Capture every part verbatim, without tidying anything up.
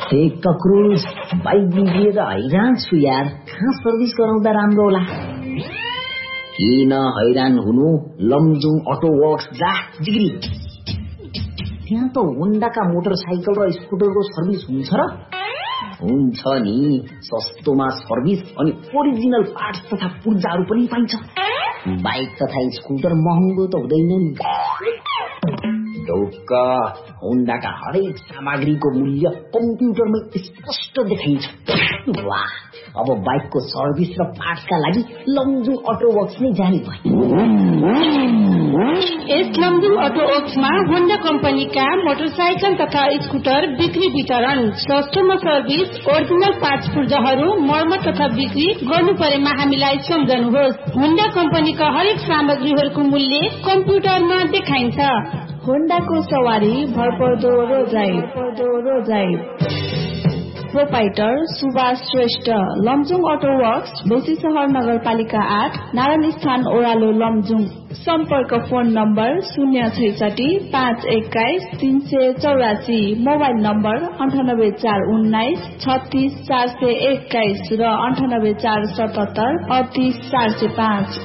एक cockroach bike बिग्रिएर हैरान छु यार। कहाँ सर्भिस गराउँदा राम्रो होला? किन हैरान हुनु, लमजुङ अटो वर्क्स जा जिग्री। त्यहाँ त होन्डाका मोटरसाइकल र स्कुटरको सर्भिस हुन्छ र? हुन्छ नि, सस्तोमा सर्भिस अनि ओरिजिनल पार्ट्स तथा पुर्जाहरू पनि पाइन्छ। बाइक तथा स्कुटर महँगो त हुँदैन नि। ढोक्क होन्डाका हरेक सामग्रीको मूल्य कम्प्युटरमा स्पष्ट देखाइन्छ। वाह, अब बाइकको सर्भिस र पार्ट्सका लागि लमजुङ अटो वर्क्स नै जाने भयो। यस लमजुङ अटो वर्क्समा होन्डा कम्पनीका मोटरसाइकल तथा स्कुटर बिक्री वितरण, सस्तोमा सर्भिस, ओरिजिनल पार्ट्स पुर्जाहरू मर्मत तथा बिक्री गर्नु परेमा हामीलाई सम्झनुहोस्। होन्डा कम्पनीका हरेक सामग्रीहरूको मूल्य कम्प्युटरमा देखाइन्छ। होन्डाको सवारी भरपर्दो रोजाइ पर्दो रोजाइ। Proprietor Subhash Shrestha, Lamjung auto works, बेसी सहर नगरपालिका आठ, नारायण स्थान ओह्रालो लमजुङ। सम्पर्क फोन नम्बर शून्य छैसठी पाँच एक्काइस तीन सय चौरासी, मोबाइल नम्बर अन्ठानब्बे चार उन्नाइस छत्तीस चार सय एक्काइस र अन्ठानब्बे चार सतहत्तर अडतिस चार सय पाँच।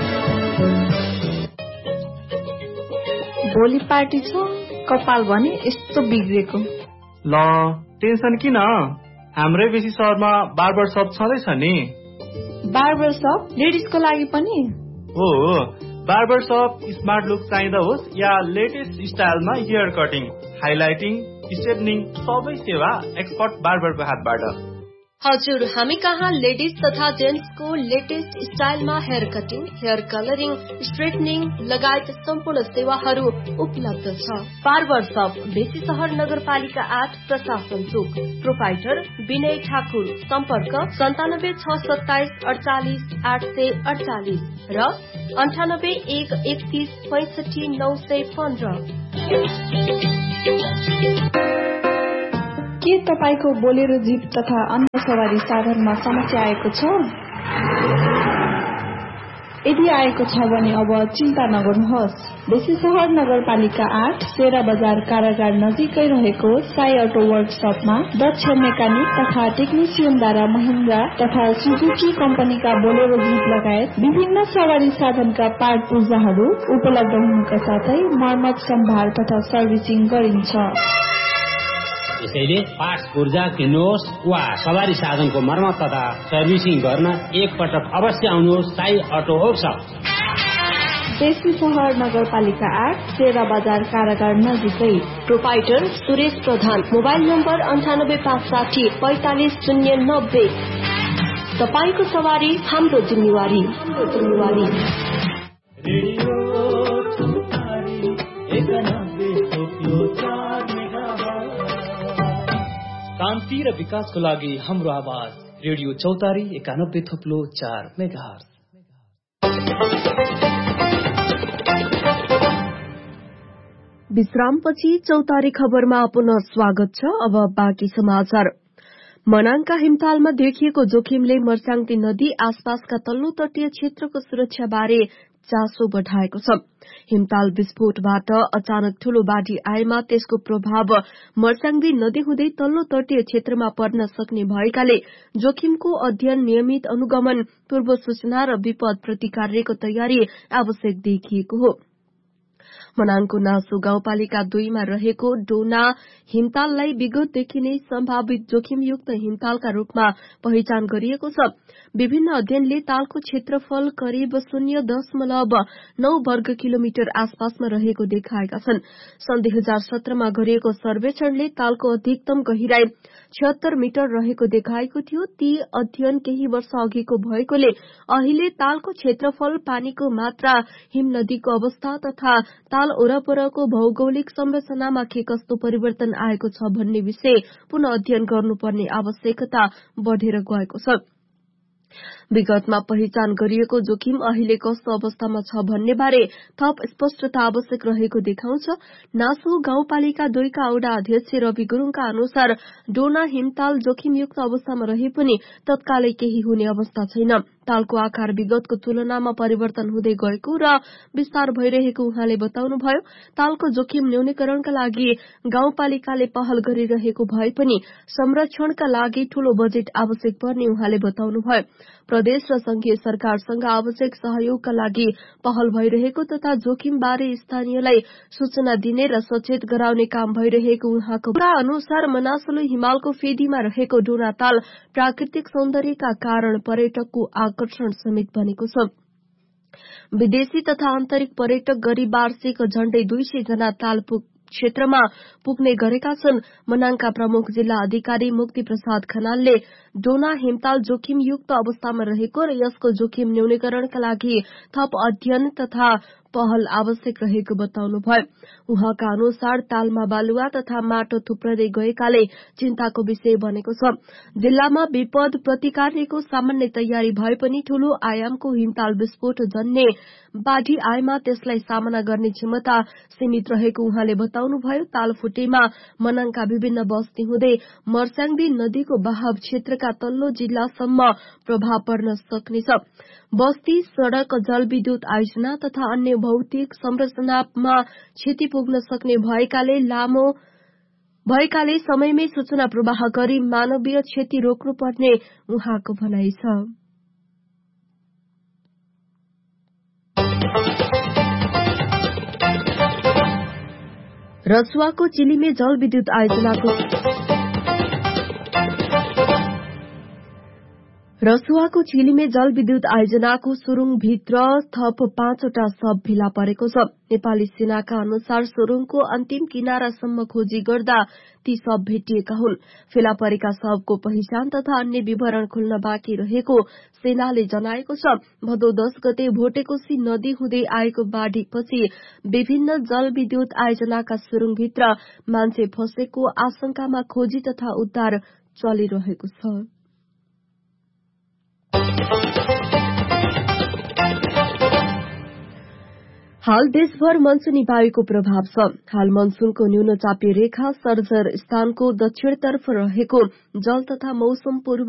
भोलि पार्टी छ, कपाल भने यस्तो बिग्रेको। ल टेन्सन किन, हाम्रै बेसी सहरमा बार्बर शप छँदैछ नि। बार्बर शप लेडिजको लागि पनि हो, बार्बर शप स्मार्ट लुक चाहिँदा होस् या लेटेस्ट स्टाइलमा हेयर कटिङ, हाइलाइटिङ, स्ट्रेटनिङ सबै सेवा एक्सपर्ट बार्बरको हातबाट। हजुर, हामी कहाँ लेडिज तथा जेन्ट्सको latest स्टाइलमा hair cutting, hair colouring, straightening लगायत सम्पूर्ण सेवाहरू उपलब्ध छ। बार्बर शप, बेसी सहर नगरपालिका आठ, प्रशासन चोक। प्रोपाइटर विनय ठाकुर। सम्पर्क सन्तानब्बे छ सत्ताइस अडचालिस आठ सय अडचालिस र अन्ठानब्बे एक एकतीस पैंसठी नौ सय पन्ध्र। के तपाईको बोलेरो जीप तथा अन्य सवारी साधनमा समस्या आएको छ? यदि आएको छ भने अब चिन्ता नगर्नुहोस्। बेसी सहर नगरपालिका आठ, शेरा बजार कारागार नजिकै रहेको साई अटो वर्कशपमा दक्ष मेकानिक तथा टेक्निसियनद्वारा महिन्द्रा तथा सुजुकी कम्पनीका बोलेरो जीप लगायत विभिन्न सवारी साधनका पार्ट पुर्जाहरू उपलब्ध हुनुका साथै मर्मत, सम्भार तथा सर्भिसिङ गरिन्छ। त्यसैले पार्ट्स पुर्जा किन्नुहोस् वा सवारी साधनको मर्मत तथा सर्भिसिङ गर्न एक पटक अवश्य आउनुहोस् साई अटो वर्कशप। बेसी सहर नगरपालिका आठ, शेरा बजार कारागार नजिकै। प्रोपाइटर सुरेश प्रधान। मोबाइल नम्बर अन्ठानब्बे पाँच साठी पैंतालिस शून्य नब्बे। तपाईको सवारी हाम्रो जिम्मेवारी, हाम्रो जिम्मेवारी। शान्ति र विकासको लागि हाम्रो आवाज रेडियो चौतारी एकानब्बे थोप्लो चार मेगाहर्ज। विश्रामपछि चौतारी खबरमा पुनः स्वागत छ। अब बाँकी समाचार। मनाङका हिमतालमा देखिएको जोखिमले मर्साङती नदी आसपासका तल्लो तटीय क्षेत्रको सुरक्षाबारे चासो बढ़ाएको छ। हिमताल विस्फोटबाट अचानक ठूलो बाढ़ी आएमा त्यसको प्रभाव मर्साङदी नदी हुँदै तल्लो तटीय क्षेत्रमा पर्न सक्ने भएकाले जोखिमको अध्ययन, नियमित अनुगमन, पूर्व सूचना र विपद प्रतिकार्यको तयारी आवश्यक देखिएको हो। मनाङको नासो गाउँपालिका दुईमा रहेको डोना हिमताललाई विगतदेखि नै सम्भावित जोखिमयुक्त हिमतालका रूपमा पहिचान गरिएको छ। विभिन्न अध्ययनले तालको क्षेत्रफल करिब शून्य दशमलव नौ वर्ग किलोमिटर आसपासमा रहेको देखाएका छन्। सन् दुई हजार सत्रमा गरिएको सर्वेक्षणले तालको अधिकतम गहिराई छिहत्तर मिटर रहेको देखाएको थियो। ती अध्ययन केही वर्ष अघिको भएकोले अहिले तालको क्षेत्रफल, पानीको मात्रा, हिम नदीको अवस्था तथा ताल ओरपरको भौगोलिक संरचनामा के कस्तो परिवर्तन आएको छ भन्ने विषय पुनः अध्ययन गर्नुपर्ने आवश्यकता बढ़ेर गएको छ। विगतमा पहिचान गरिएको जोखिम अहिले कस्तो अवस्थामा छ भन्ने बारे थप स्पष्टता आवश्यक रहेको देखाउँछ। नासो गाउँपालिका दुईका वडा अध्यक्ष रवि गुरूङका अनुसार डोना हिमताल जोखिमयुक्त अवस्थामा रहे पनि तत्कालै केही हुने अवस्था छैन। तालको आकार विगतको तुलनामा परिवर्तन हुँदै गएको र विस्तार भइरहेको उहाँले बताउनुभयो। तालको जोखिम न्यूनीकरणका लागि गाउँपालिकाले पहल गरिरहेको भए पनि संरक्षणका लागि ठूलो बजेट आवश्यक पर्ने उहाँले बताउनुभयो। प्रदेश र संघीय सरकारसँग आवश्यक सहयोगका लागि पहल भइरहेको तथा जोखिमबारे स्थानीयलाई सूचना दिने र सचेत गराउने काम भइरहेको उहाँको अनुसार मनासलु हिमालको फेदीमा रहेको डोना ताल प्राकृतिक सौन्दर्यका कारण पर्यटकको आकर्षण समेत बनेको छ। विदेशी तथा आन्तरिक पर्यटक गरी वार्षिक झण्डै दुई सय जना ताल क्षेत्रमा पुग्ने गरेका छन्। मनाङका प्रमुख जिल्ला अधिकारी मुक्ति प्रसाद खनालले डोना हिमताल जोखिमयुक्त अवस्थामा रहेको र यसको जोखिम न्यूनीकरणका लागि थप अध्ययन तथा पहल आवश्यक रहेको बताउनुभयो। उहाँका अनुसार तालमा बालुवा तथा माटो थुप्रदै गएकाले चिन्ताको विषय बनेको छ। जिल्लामा विपद प्रतिकारको सामान्य तयारी भए पनि ठूलो आयामको हिमताल विस्फोट जन्ने बाढ़ी आएमा त्यसलाई सामना गर्ने क्षमता सीमित रहेको उहाँले बताउनुभयो। ताल फुटेमा मनाङका विभिन्न बस्ती हुँदै मर्स्याङदी नदीको बहाव क्षेत्रका तल्लो जिल्लासम्म प्रभाव पर्न सक्नेछ। बस्ती, सड़क, जलविद्युत आयोजना तथा अन्य भौतिक संरचनामा क्षति पुग्न सक्ने भएकाले लामो भएकाले समयमै सूचना प्रवाह गरी मानवीय क्षति रोक्नुपर्ने उहाँको भनाइ छ। रसुवाको चिलीमे जलविद्युत आयोजनाको रसुवाको चिलीमे जलविद्युत आयोजनाको सुरुङभित्र थप पाँचवटा शव भेला परेको छ। नेपाली सेनाका अनुसार सुरुङको अन्तिम किनारासम्म खोजी गर्दा ती शव भेटिएका हुन्। फेला परेका शवको पहिचान तथा अन्य विवरण खुल्न बाँकी रहेको सेनाले जनाएको छ। भदौ दश गते भोटेकोशी नदी हुँदै आएको बाढ़ीपछि विभिन्न जलविद्युत आयोजनाका सुरुङभित्र मान्छे फँसेको आशंकामा खोजी तथा उद्धार चलिरहेको छ। हाल देशभर मनसूनी वायुको प्रभाव छ। हाल मनसूनको न्यूनचापीय रेखा सर्जर स्थानको दक्षिणतर्फ रहेको जल तथा मौसम पूर्व